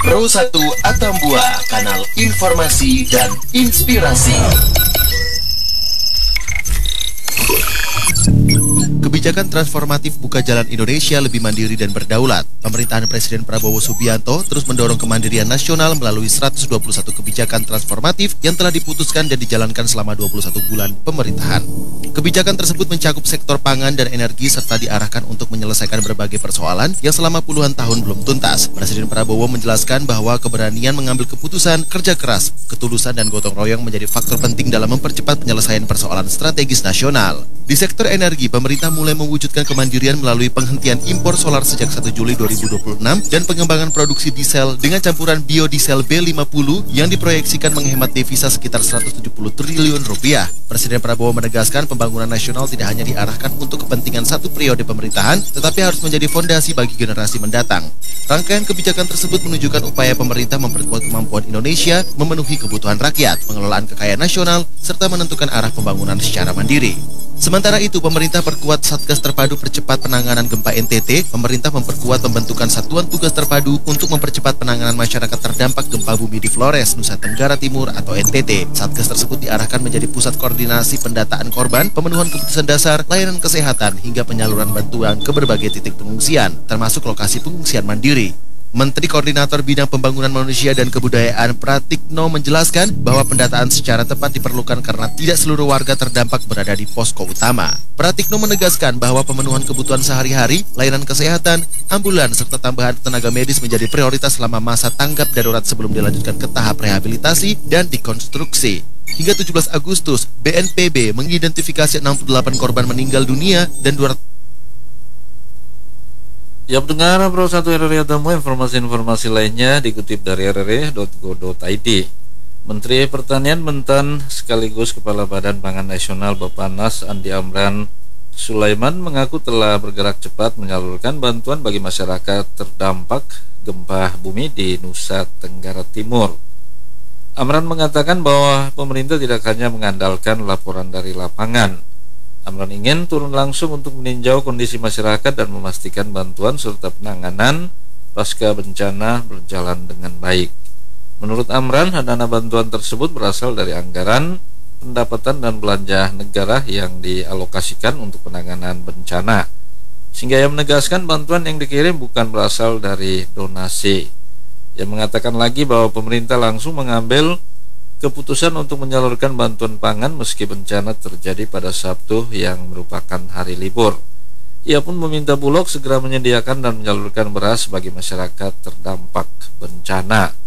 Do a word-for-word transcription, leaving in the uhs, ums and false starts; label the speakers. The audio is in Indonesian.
Speaker 1: Pro satu Atambua, kanal informasi dan inspirasi.
Speaker 2: Kebijakan transformatif buka jalan Indonesia lebih mandiri dan berdaulat. Pemerintahan Presiden Prabowo Subianto terus mendorong kemandirian nasional melalui seratus dua puluh satu kebijakan transformatif yang telah diputuskan dan dijalankan selama dua puluh satu bulan pemerintahan. Kebijakan tersebut mencakup sektor pangan dan energi serta diarahkan untuk menyelesaikan berbagai persoalan yang selama puluhan tahun belum tuntas. Presiden Prabowo menjelaskan bahwa keberanian mengambil keputusan, kerja keras, ketulusan dan gotong royong menjadi faktor penting dalam mempercepat penyelesaian persoalan strategis nasional. Di sektor energi, pemerintah mulai mewujudkan kemandirian melalui penghentian impor solar sejak satu Juli dua ribu dua puluh enam dan pengembangan produksi diesel dengan campuran biodiesel B lima puluh yang diproyeksikan menghemat devisa sekitar seratus tujuh puluh triliun rupiah. Presiden Prabowo menegaskan pembangunan nasional tidak hanya diarahkan untuk kepentingan satu periode pemerintahan, tetapi harus menjadi fondasi bagi generasi mendatang. Rangkaian kebijakan tersebut menunjukkan upaya pemerintah memperkuat kemampuan Indonesia memenuhi kebutuhan rakyat, pengelolaan kekayaan nasional, serta menentukan arah pembangunan secara mandiri. Sementara itu, pemerintah perkuat Satgas Terpadu Percepat Penanganan Gempa N T T. Pemerintah memperkuat pembentukan Satuan Tugas Terpadu untuk mempercepat penanganan masyarakat terdampak gempa bumi di Flores, Nusa Tenggara Timur atau N T T. Satgas tersebut diarahkan menjadi pusat koordinasi pendataan korban, pemenuhan keputusan dasar, layanan kesehatan, hingga penyaluran bantuan ke berbagai titik pengungsian, termasuk lokasi pengungsian mandiri. Menteri Koordinator Bidang Pembangunan Manusia dan Kebudayaan Pratikno menjelaskan bahwa pendataan secara tepat diperlukan karena tidak seluruh warga terdampak berada di posko utama. Pratikno menegaskan bahwa pemenuhan kebutuhan sehari-hari, layanan kesehatan, ambulans, serta tambahan tenaga medis menjadi prioritas selama masa tanggap darurat sebelum dilanjutkan ke tahap rehabilitasi dan dikonstruksi. Hingga tujuh belas Agustus, B N P B mengidentifikasi enam puluh delapan korban meninggal dunia dan dua ratus.
Speaker 3: Ya, pendengar Pro satu R R I Atambua, informasi-informasi lainnya dikutip dari r r i dot go dot i d. Menteri Pertanian Mentan sekaligus Kepala Badan Pangan Nasional Bappenas Andi Amran Sulaiman mengaku telah bergerak cepat menyalurkan bantuan bagi masyarakat terdampak gempa bumi di Nusa Tenggara Timur. Amran mengatakan bahwa pemerintah tidak hanya mengandalkan laporan dari lapangan. Amran ingin turun langsung untuk meninjau kondisi masyarakat dan memastikan bantuan serta penanganan pasca bencana berjalan dengan baik. Menurut Amran, dana bantuan tersebut berasal dari anggaran, pendapatan dan belanja negara yang dialokasikan untuk penanganan bencana. Sehingga ia menegaskan bantuan yang dikirim bukan berasal dari donasi. Ia mengatakan lagi bahwa pemerintah langsung mengambil keputusan untuk menyalurkan bantuan pangan meski bencana terjadi pada Sabtu yang merupakan hari libur. Ia pun meminta Bulog segera menyediakan dan menyalurkan beras bagi masyarakat terdampak bencana.